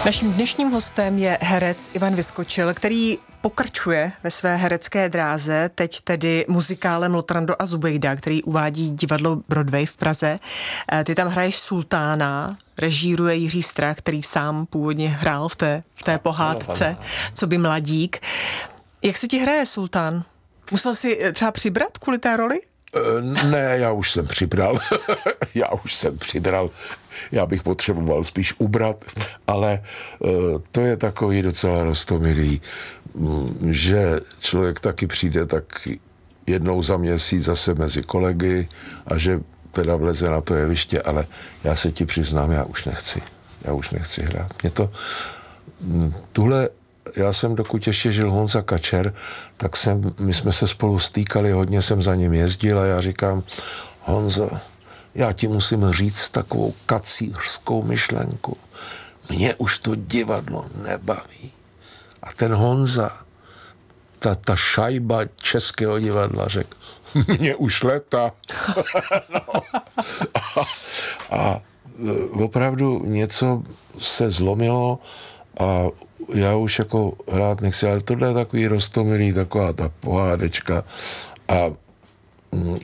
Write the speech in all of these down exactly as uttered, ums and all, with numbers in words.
Naším dnešním hostem je herec Ivan Vyskočil, který pokračuje ve své herecké dráze, teď tedy muzikálem Lotrando a Zubejda, který uvádí divadlo Broadway v Praze. Ty tam hraješ sultána, režíruje Jiří Strach, který sám původně hrál v té, v té pohádce, co by mladík. Jak se ti hraje sultán? Musel jsi třeba přibrat kvůli té roli? Ne, já už jsem přibral. já už jsem přibral. Já bych potřeboval spíš ubrat, ale to je takový docela roztomilý, že člověk taky přijde tak jednou za měsíc zase mezi kolegy a že teda vleze na to jeviště, ale já se ti přiznám, já už nechci. Já už nechci hrát. Mě to... Tuhle... Já jsem, dokud ještě žil Honza Kačer, tak jsem, my jsme se spolu stýkali, hodně jsem za ním jezdil a já říkám, Honzo, já ti musím říct takovou kacířskou myšlenku. Mě už to divadlo nebaví. A ten Honza, ta, ta šajba českého divadla řekl, mě už leta. no. a, a opravdu něco se zlomilo a já už jako hrát nechci, ale tohle je takový roztomilý, taková ta pohádečka a mm,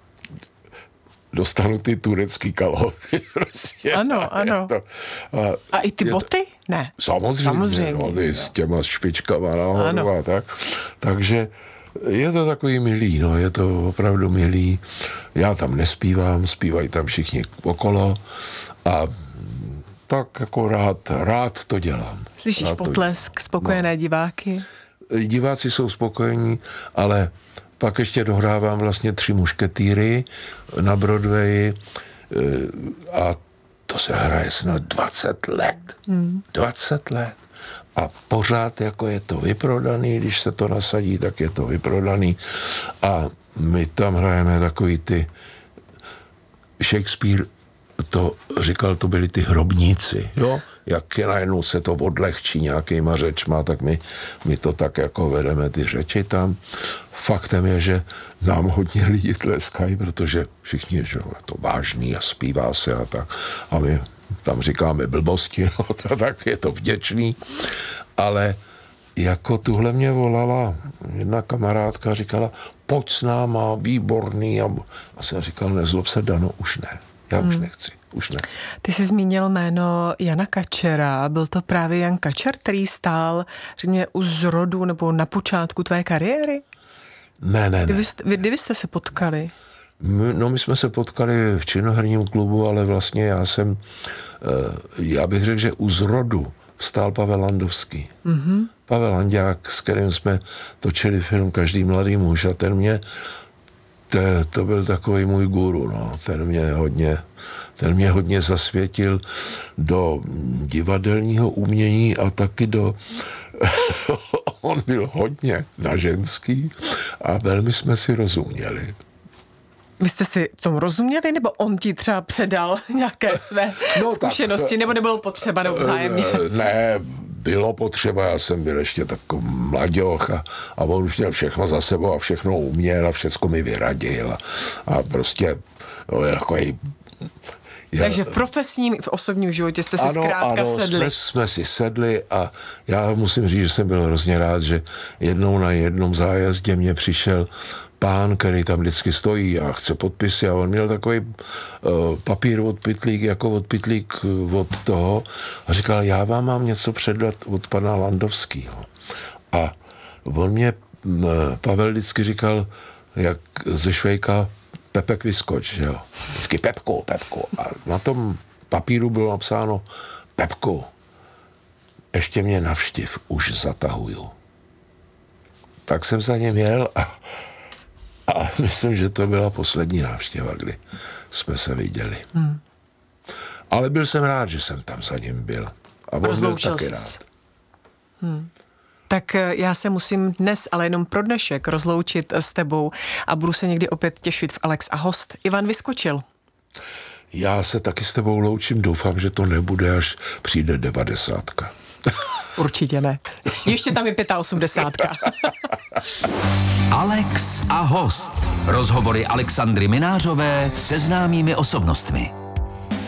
dostanu ty turecký kalhoty prostě. Ano, ano. To, a, a i ty boty? To, ne. Samozřejmě, samozřejmě no, ty s těma špičkama nahoru a tak. Takže je to takový milý, no, je to opravdu milý. Já tam nespívám, zpívají tam všichni okolo a tak jako rád, rád to dělám. Slyšíš rád potlesk, spokojené no. diváky? Diváci jsou spokojení, ale pak ještě dohrávám vlastně Tři mušketýry na Broadwayi a to se hraje snad dvacet let. Hmm. dvacet let. A pořád jako je to vyprodaný, když se to nasadí, tak je to vyprodaný. A my tam hrajeme takový ty Shakespeare to říkal, to byli ty hrobníci, jo? Jak je najednou se to odlehčí nějakýma řečma, tak my, my to tak jako vedeme ty řeči tam. Faktem je, že nám hodně lidí tleskají, protože všichni, že je to vážný a zpívá se a tak. A my tam říkáme blbosti, no, tak je to vděčný. Ale jako tuhle mě volala jedna kamarádka, říkala, pojď s náma, výborný. A, a jsem říkal, nezlob se, Dano, už ne. Já už hmm. nechci, už ne. Ty jsi zmínil jméno Jana Kačera. Byl to právě Jan Kačer, který stál, řekněme, u zrodu nebo na počátku tvé kariéry? Ne, ne, ne. Kdy jste, kdy vy jste se potkali? My, no, my jsme se potkali v činoherním klubu, ale vlastně já jsem, já bych řekl, že u zrodu stál Pavel Landovský. Mm-hmm. Pavel Landák, s kterým jsme točili film Každý mladý muž a ten mě To, to byl takový můj guru, no. Ten mě hodně, ten mě hodně zasvětil do divadelního umění a taky do... On byl hodně na ženský a velmi jsme si rozuměli. Vy jste si v tom rozuměli, nebo on ti třeba předal nějaké své no, zkušenosti, tak, nebo nebylo potřeba nebo vzájemně? Ne, bylo potřeba, já jsem byl ještě takový mladěch a, a on už měl všechno za sebou a všechno uměl a všechno mi vyradil a, a prostě no, takový... Já, Takže v profesním i v osobním životě jste si ano, zkrátka ano, sedli. Jsme, jsme si sedli a já musím říct, že jsem byl hrozně rád, že jednou na jednom zájezdě mě přišel pán, který tam vždycky stojí a chce podpisy a on měl takový uh, papír od pytlík, jako od pytlík od toho a říkal, já vám mám něco předat od pana Landovského. A on mě, uh, Pavel vždycky říkal, jak ze Švejka, Pepek Vyskoč, že jo. Vždycky Pepku, Pepku. A na tom papíru bylo napsáno, Pepku, ještě mě navštiv, už zatahuju. Tak jsem za něm jel a A myslím, že to byla poslední návštěva, kdy jsme se viděli. Hmm. Ale byl jsem rád, že jsem tam za ním byl. A on byl taky rád. Hmm. Tak já se musím dnes, ale jenom pro dnešek, rozloučit s tebou a budu se někdy opět těšit v Alex a host. Ivan Vyskočil. Já se taky s tebou loučím, doufám, že to nebude, až přijde devadesátka. Určitě ne. Ještě tam je osmdesátka pět. Alex a host. Rozhovory Alexandry Minářové se známými osobnostmi.